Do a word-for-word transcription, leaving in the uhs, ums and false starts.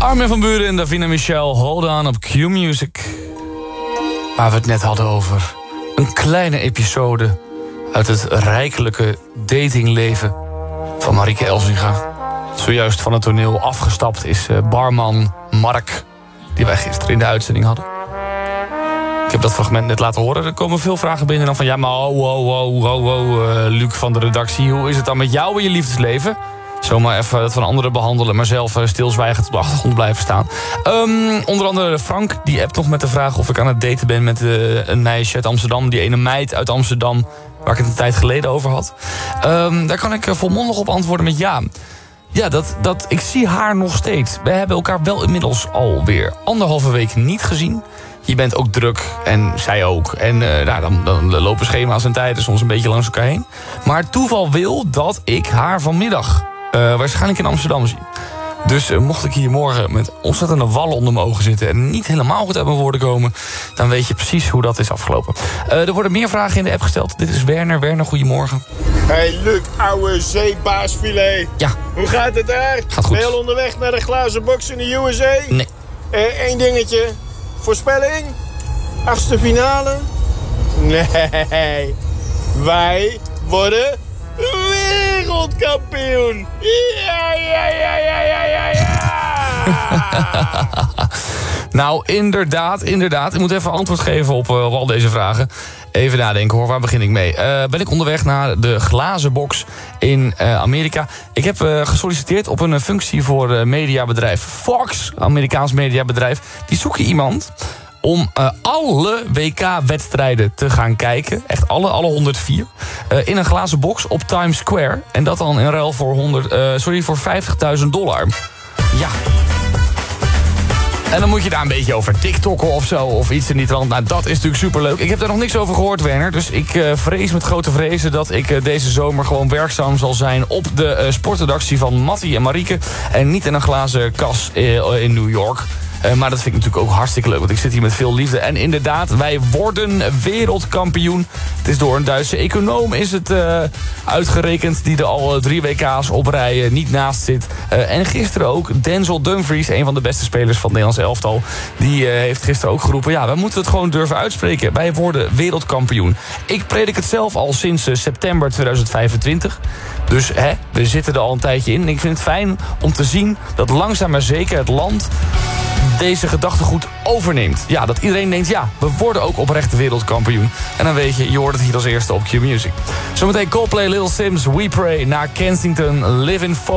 Armin van Buuren en Davina Michel, hold on op Q-Music. Waar we het net hadden over een kleine episode uit het rijkelijke datingleven van Marieke Elsinga. Zojuist van het toneel afgestapt is barman Mark, die wij gisteren in de uitzending hadden. Ik heb dat fragment net laten horen. Er komen veel vragen binnen dan van... ja, maar oh, oh, oh, oh, oh, uh, Luc van de redactie... hoe is het dan met jou in je liefdesleven? Zomaar even het van anderen behandelen... maar zelf uh, stilzwijgend op de achtergrond blijven staan. Um, onder andere Frank, die appt nog met de vraag... of ik aan het daten ben met uh, een meisje uit Amsterdam... die ene meid uit Amsterdam... waar ik het een tijd geleden over had. Um, daar kan ik uh, volmondig op antwoorden met ja... Ja, dat, dat, ik zie haar nog steeds. We hebben elkaar wel inmiddels alweer anderhalve week niet gezien... Je bent ook druk en zij ook. En uh, nou, dan, dan lopen schema's en tijden soms een beetje langs elkaar heen. Maar toeval wil dat ik haar vanmiddag uh, waarschijnlijk in Amsterdam zie. Dus uh, mocht ik hier morgen met ontzettende wallen onder mijn ogen zitten... en niet helemaal goed uit mijn woorden komen... dan weet je precies hoe dat is afgelopen. Uh, er worden meer vragen in de app gesteld. Dit is Werner. Werner, goedemorgen. Hey Luc, ouwe zeebaasfilet. Ja. Hoe gaat het daar? Gaat goed. Ben je al onderweg naar de glazen box in de U S A? Nee. Eén uh, dingetje... Voorspelling? Achtste finale? Nee. Wij worden wereldkampioen. Ja, ja, ja, ja, ja, ja, ja. Nou, inderdaad, inderdaad. Ik moet even antwoord geven op, uh, op al deze vragen. Even nadenken hoor, waar begin ik mee? Uh, ben ik onderweg naar de glazen box in uh, Amerika. Ik heb uh, gesolliciteerd op een functie voor uh, mediabedrijf Fox, Amerikaans mediabedrijf. Die zoeken iemand om uh, alle W K-wedstrijden te gaan kijken. Echt alle, alle honderdvier. Uh, in een glazen box op Times Square. En dat dan in ruil voor, honderd, uh, sorry, voor vijftigduizend dollar. Ja. En dan moet je daar een beetje over TikTokken of zo, of iets in die trant. Nou, dat is natuurlijk superleuk. Ik heb daar nog niks over gehoord, Werner. Dus ik uh, vrees met grote vrezen dat ik uh, deze zomer gewoon werkzaam zal zijn... op de uh, sportredactie van Mattie en Marieke... en niet in een glazen kas uh, in New York... Uh, maar dat vind ik natuurlijk ook hartstikke leuk, want ik zit hier met veel liefde. En inderdaad, wij worden wereldkampioen. Het is door een Duitse econoom is het uh, uitgerekend... die er al uh, drie W K's op rij uh, niet naast zit. Uh, en gisteren ook Denzel Dumfries, een van de beste spelers van het Nederlands elftal... die uh, heeft gisteren ook geroepen... ja, we moeten het gewoon durven uitspreken. Wij worden wereldkampioen. Ik predik het zelf al sinds uh, september tweeduizend vijfentwintig. Dus hè, we zitten er al een tijdje in. En ik vind het fijn om te zien dat langzaam maar zeker het land... deze gedachtegoed overneemt. Ja, dat iedereen denkt, ja, we worden ook oprecht wereldkampioen. En dan weet je, je hoort het hier als eerste op Q-Music. Zometeen Coldplay, Little Sims, We Pray... naar Kensington, Live in Fo